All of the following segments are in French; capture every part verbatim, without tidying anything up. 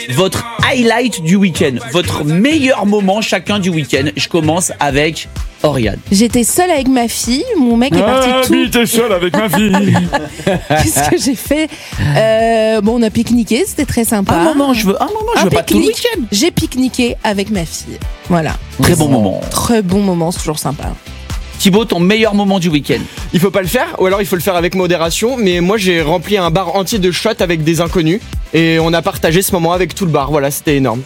votre highlight du week-end, votre meilleur moment chacun du week-end. Je commence avec Oriane. J'étais seule avec ma fille, mon mec est parti Ah, tout. oui, t'es seule avec ma fille. Qu'est-ce que j'ai fait euh, Bon, on a pique-niqué, c'était très sympa. Un moment, je veux, un moment, je Un veux pas tout le pique-nique. week-end. J'ai pique-niqué avec ma fille. Voilà. Très bon moment. Très bon moment, c'est toujours sympa. Thibaut, ton meilleur moment du week-end? Il faut pas le faire, ou alors il faut le faire avec modération. Mais moi, j'ai rempli un bar entier de shots avec des inconnus. Et on a partagé ce moment avec tout le bar. Voilà, c'était énorme.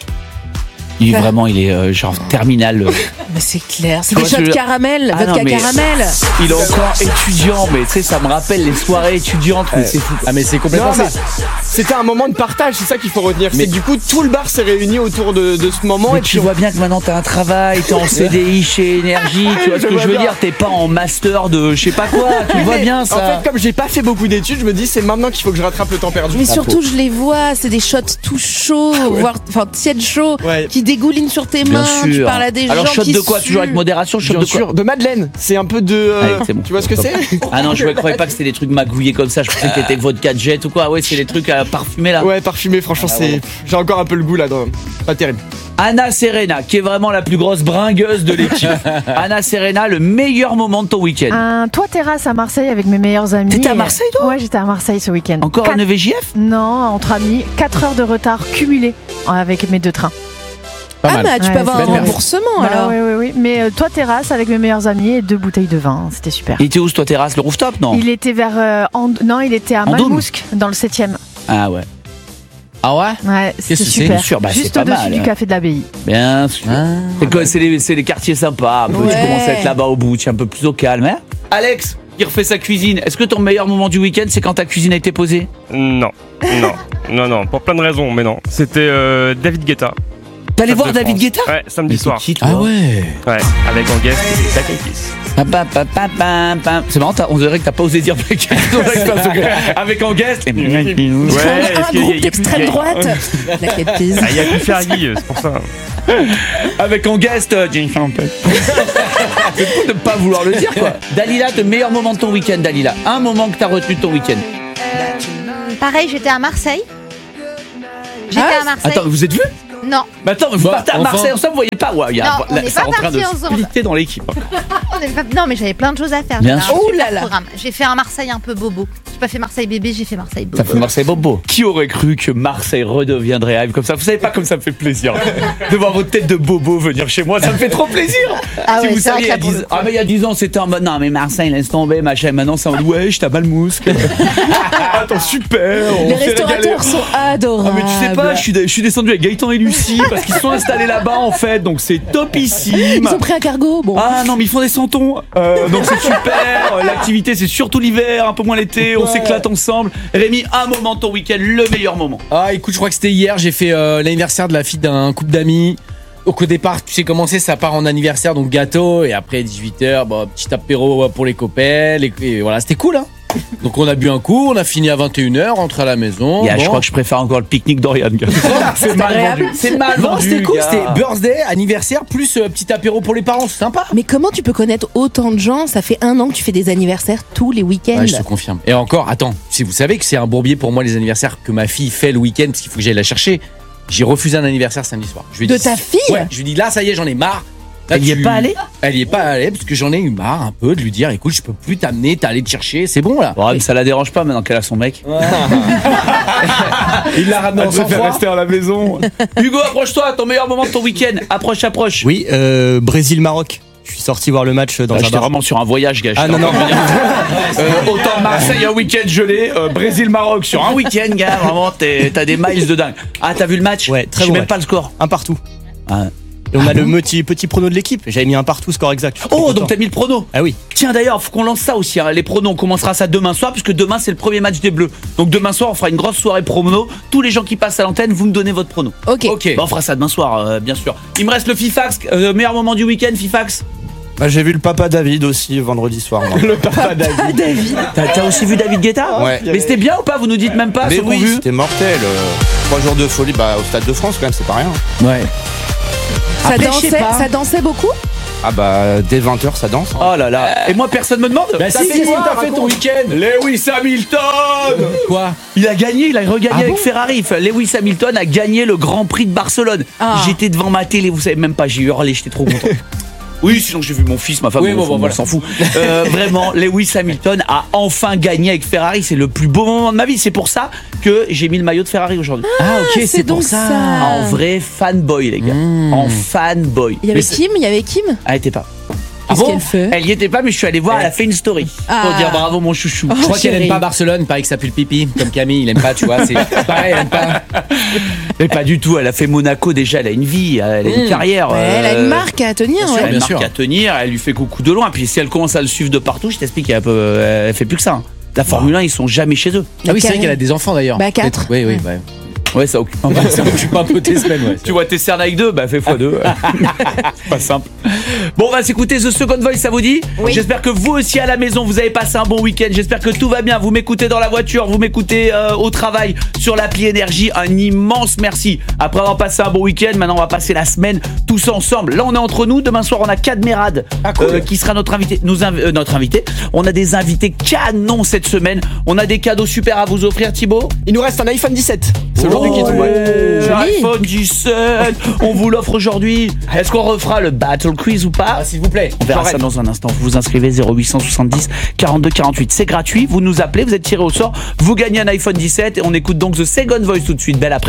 Il est vraiment, il est euh, genre terminal. euh. Mais c'est clair, c'est Moi, des shots je- caramel, Ah, vodka non, mais- caramel. Il est encore étudiant, mais tu sais, ça me rappelle les soirées étudiantes. Mais c'est fou. Ah mais c'est complètement Non, ça. mais c'était un moment de partage, c'est ça qu'il faut retenir. Mais- C'est que du coup, tout le bar s'est réuni autour de, de ce moment. Mais et tu puis on- vois bien que maintenant t'as un travail, t'es en C D I chez Énergie, tu vois ce Je que vois je veux bien. dire, t'es pas en master de je sais pas quoi, tu vois Mais bien En ça. fait, comme j'ai pas fait beaucoup d'études, je me dis c'est maintenant qu'il faut que je rattrape le temps perdu. Mais surtout, je les vois, c'est des shots tout chauds, voire enfin tièdes chauds, Ouais. qui dégoulinent sur tes Bien mains. Tu sûr. parles à des Alors gens shot qui de quoi? suent. Toujours avec modération, shot Bien de quoi? sûr, de Madeleine. C'est un peu de. euh, Allez, c'est bon. Tu vois ce que c'est? Ah non, je ne croyais pas que c'était des trucs magouillés comme ça, je pensais que c'était vodka jet ou quoi. Ouais, c'est des trucs à parfumer là. Ouais, parfumé, franchement, Ah, c'est. ouais. J'ai encore un peu le goût là, dans- pas terrible. Anna Serena, qui est vraiment la plus grosse bringueuse de l'équipe. Anna Serena, le meilleur moment de ton week-end. Un toit terrasse à Marseille avec mes meilleurs amis. T'étais à Et- Marseille, toi? Ouais, j'étais à Marseille ce week-end. Encore Quatre- un E V J F? Non, entre amis, quatre heures de retard cumulé avec mes deux trains. Pas Ah, mal. bah tu Ouais, peux avoir c'est un belle remboursement Bah, alors. oui, oui, oui. Mais euh, toit terrasse avec mes meilleurs amis et deux bouteilles de vin. C'était super. Il était où ce toi terrasse? Le rooftop, non? Il était vers. euh, And- Non, il était à Andoum. Malmousque, dans le septième. Ah ouais, Ah ouais. Ouais, c'était Qu'est-ce que c'est? super. Bien sûr, bah, c'est Juste pas au-dessus mal, du hein. café de l'abbaye. bien sûr. C'est quoi, c'est les, c'est les quartiers sympas. Un peu, Tu Ouais. commences à être là-bas au bout, tu es un peu plus au calme. Hein Alex, qui refait sa cuisine. Est-ce que ton meilleur moment du week-end, c'est quand ta cuisine a été posée? Non, non, non, non, pour plein de raisons, mais non. C'était euh, David Guetta. T'allais Stade voir de David France. Guetta? Ouais, samedi soir. Ah ouais. Ouais, avec en guest Black Eyed Peas. Pam, pam, pam, pam, pam, pam. C'est marrant, t'as- on dirait que t'as pas osé dire Black Eyed Peas. Avec en guest. les- Ouais, un est-ce qu'il y a- groupe il y a plus- il y d'extrême a- droite. La quête pise. Ah, il y a plus Fergie, c'est pour ça. Avec en guest. euh, Jane Champion. C'est fou de pas vouloir le dire quoi. Dalila, le meilleur moment de ton week-end, Dalila. Un moment que t'as retenu de ton week-end. Pareil, j'étais à Marseille. J'étais Ah, à Marseille. Attends, vous êtes vus? Non, Mais attends, vous Bah, partez à enfin. Marseille, ça vous voyez pas? Ouais, il y a, Non, on là, n'est c'est pas en train de partis ensemble. splitter dans l'équipe. on est pas- non, mais j'avais plein de choses à faire. Bien J'avais sûr. un Oh super là là. programme. J'ai fait un Marseille un peu bobo. J'ai pas fait Marseille bébé, j'ai fait Marseille bobo. Ça fait Marseille Bobo. Qui aurait cru que Marseille redeviendrait live comme ça? Vous savez pas comme ça me fait plaisir de voir votre tête de bobo venir chez moi, ça me fait trop plaisir. Ah si ouais, vous c'est vrai saviez, il y que a là, pour dix le ans, ah mais il y a dix ans c'était en mode non mais Marseille laisse tomber machin, maintenant c'est en mode ouais j'étais à Balmousque. Attends super, on Les s'est régalé. restaurateurs sont Ah adorables. mais tu sais pas, je suis, je suis descendu avec Gaëtan et Lucie parce qu'ils sont installés là-bas en fait, donc c'est topissime. Ils ont pris un cargo. Bon. Ah non mais ils font des santons, euh, donc c'est super. L'activité c'est surtout l'hiver, un peu moins l'été, on s'éclate ensemble. Rémi, un moment de ton week-end, le meilleur moment. Ah écoute, je crois que c'était hier, j'ai fait euh, l'anniversaire de la fille d'un couple d'amis. Donc au départ, tu sais comment c'est, ça part en anniversaire, donc gâteau, et après dix-huit heures, bah, petit apéro pour les copains, les- et voilà, c'était cool hein. Donc on a bu un coup, on a fini à vingt et une heures, rentré à la maison. Yeah, Je bon. crois que je préfère encore le pique-nique d'Oriane. gars. C'est mal agréable. vendu. C'est mal Non, vendu. c'était cool, gars. c'était birthday, anniversaire, plus euh, petit apéro pour les parents, c'est sympa. Mais comment tu peux connaître autant de gens? Ça fait un an que tu fais des anniversaires tous les week-ends. Ouais, je te confirme. Et encore, attends, si vous savez que c'est un bourbier pour moi les anniversaires que ma fille fait le week-end parce qu'il faut que j'aille la chercher. J'ai refusé un anniversaire samedi soir. Je lui ai De dit, ta fille? Ouais, je lui ai dit là, ça y est, j'en ai marre. Là, Elle y est tu- pas allée? Elle y est pas allée parce que j'en ai eu marre un peu de lui dire écoute, je peux plus t'amener, t'es allé te chercher, c'est bon là. Ouais, mais ça la dérange pas maintenant qu'elle a son mec. Il l'a ramené en sang froid. à la maison. Hugo, approche-toi, ton meilleur moment de ton week-end. Approche, approche. Oui, euh, Brésil-Maroc. Je suis sorti voir le match dans Là, un j'étais bar. vraiment sur un voyage, gars. Ah J'étais non, en non. train de dire, euh, autant Marseille un week-end gelé, euh, Brésil-Maroc sur un week-end, gars. Vraiment, t'es- t'as des miles de dingue. Ah, t'as vu le match? Ouais, très Je sais bon même match. pas le score. Un partout. Ah. Et on a le petit, petit prono de l'équipe. J'avais mis un partout, score exact. Je suis trop Oh, content. donc t'as mis le prono. Ah oui. Tiens d'ailleurs, faut qu'on lance ça aussi, hein, les pronos. On commencera ça demain soir, puisque demain c'est le premier match des Bleus. Donc demain soir, on fera une grosse soirée prono. Tous les gens qui passent à l'antenne, vous me donnez votre prono. Ok. Ok. Bah, on fera ça demain soir, euh, bien sûr. Il me reste le Fifax, euh, meilleur moment du week-end, Fifax. Bah, j'ai vu le papa David aussi vendredi soir. moi. Le papa David. T'as t'as aussi vu David Guetta? Ouais. Mais c'était bien ou pas? Vous nous dites même pas Mais ceux qu'on oui, vu. c'était mortel. euh, Trois jours de folie bah, au Stade de France quand même, c'est pas rien. Ouais. Ça Après, je sais dansait, pas. ça dansait beaucoup? Ah bah, dès vingt heures, ça danse. Oh là là. Et moi, personne me demande. Bah T'as si, fait qu'est-ce quoi, que t'as fait ton raconte. week-end? Lewis Hamilton. Quoi? Il a gagné, il a regagné Ah avec bon Ferrari. Enfin, Lewis Hamilton a gagné le Grand Prix de Barcelone. Ah. J'étais devant ma télé, vous savez même pas, j'ai hurlé, j'étais trop content. Oui, sinon j'ai vu mon fils, ma femme, Oui, on, bon, s'en- bon, on voilà. s'en fout. Euh, vraiment, Lewis Hamilton a enfin gagné avec Ferrari. C'est le plus beau moment de ma vie. C'est pour ça que j'ai mis le maillot de Ferrari aujourd'hui. Ah ok, c'est c'est pour donc ça. ça. En vrai fanboy, les gars. Mmh. En fanboy. Il y avait Mais c'est- Kim, il y avait Kim. Elle était pas. Qu'est-ce bon qu'elle fait? Elle y était pas, mais je suis allé voir, elle a fait une story. Ah. Pour dire bravo, mon chouchou. Oh, Je crois qu'elle chérie. aime pas Barcelone, il paraît que ça pue le pipi, comme Camille, il aime pas, tu vois, c'est pareil, elle aime pas. Mais pas du tout, elle a fait Monaco déjà, elle a une vie, elle a une Mmh. carrière. Ouais, elle a euh, une marque à tenir. bien sûr, ouais. Elle a une bien marque à tenir, elle lui fait coucou de loin. Puis si elle commence à le suivre de partout, je t'explique, elle, peut- elle fait plus que ça. hein. La Formule un, ils sont jamais chez eux. Ah oui, c'est vrai Carré. qu'elle a des enfants d'ailleurs. Bah, quatre. Oui, oui, Ouais. ouais. Ouais, ça occupe un peu. Ça m'occupe un peu tes semaines, ouais. Tu vois tes cernes avec deux, bah fais fois deux. C'est pas simple. Bon, on va s'écouter The Second Voice, ça vous dit? Oui. J'espère que vous aussi à la maison, vous avez passé un bon week-end. J'espère que tout va bien. Vous m'écoutez dans la voiture, vous m'écoutez euh, au travail, sur l'appli Énergie. Un immense merci. Après avoir passé un bon week-end, maintenant on va passer la semaine tous ensemble. Là, on est entre nous. Demain soir, on a Cadmerad Ah, cool. euh, qui sera notre invité. Nous inv- euh, notre invité. On a des invités canons cette semaine. On a des cadeaux super à vous offrir, Thibaut. Il nous reste un iPhone dix-sept. C'est aujourd'hui qui tombe. ouais. iPhone dix-sept, on vous l'offre aujourd'hui. Est-ce qu'on refera le Battle Quiz ou pas? Ah, s'il vous plaît. On verra J'en ça rêve. dans un instant. Vous vous inscrivez zéro huit cent soixante-dix quarante-deux quarante-huit. C'est gratuit. Vous nous appelez, vous êtes tiré au sort. Vous gagnez un iPhone dix-sept et on écoute donc The Second Voice tout de suite. Belle après.